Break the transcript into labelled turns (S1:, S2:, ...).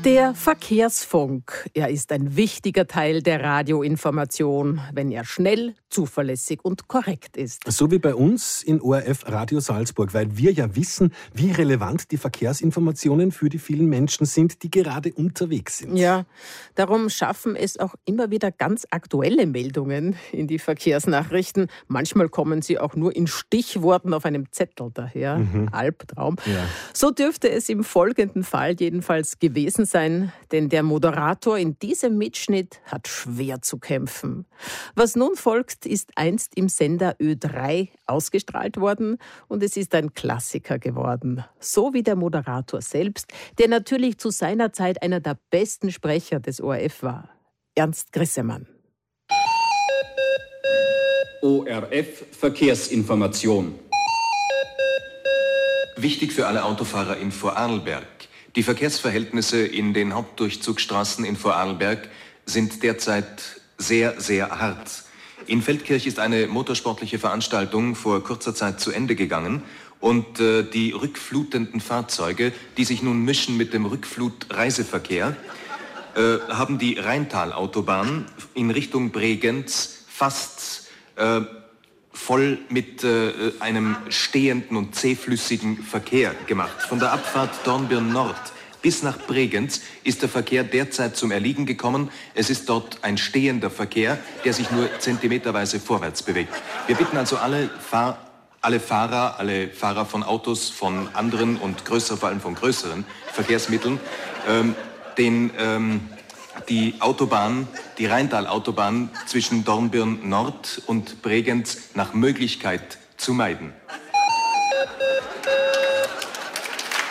S1: Der Verkehrsfunk, er ist ein wichtiger Teil der Radioinformation, wenn er schnell, zuverlässig und korrekt ist.
S2: So wie bei uns in ORF Radio Salzburg, weil wir ja wissen, wie relevant die Verkehrsinformationen für die vielen Menschen sind, die gerade unterwegs sind.
S1: Ja, darum schaffen es auch immer wieder ganz aktuelle Meldungen in die Verkehrsnachrichten. Manchmal kommen sie auch nur in Stichworten auf einem Zettel daher. Albtraum.
S2: Ja.
S1: So dürfte es im folgenden Fall jedenfalls gewesen sein, denn der Moderator in diesem Mitschnitt hat schwer zu kämpfen. Was nun folgt, ist einst im Sender Ö3 ausgestrahlt worden und es ist ein Klassiker geworden. So wie der Moderator selbst, der natürlich zu seiner Zeit einer der besten Sprecher des ORF war. Ernst Grissemann.
S3: ORF Verkehrsinformation.
S4: Wichtig für alle Autofahrer in Vorarlberg. Die Verkehrsverhältnisse in den Hauptdurchzugsstraßen in Vorarlberg sind derzeit sehr, sehr hart. In Feldkirch ist eine motorsportliche Veranstaltung vor kurzer Zeit zu Ende gegangen und die rückflutenden Fahrzeuge, die sich nun mischen mit dem Rückflutreiseverkehr, haben die Rheintalautobahn in Richtung Bregenz fast voll mit einem stehenden und zähflüssigen Verkehr gemacht. Von der Abfahrt Dornbirn Nord bis nach Bregenz ist der Verkehr derzeit zum Erliegen gekommen. Es ist dort ein stehender Verkehr, der sich nur zentimeterweise vorwärts bewegt. Wir bitten also alle Fahrer von Autos, von anderen und vor allem von größeren Verkehrsmitteln, die Rheintalautobahn zwischen Dornbirn Nord und Bregenz nach Möglichkeit zu meiden.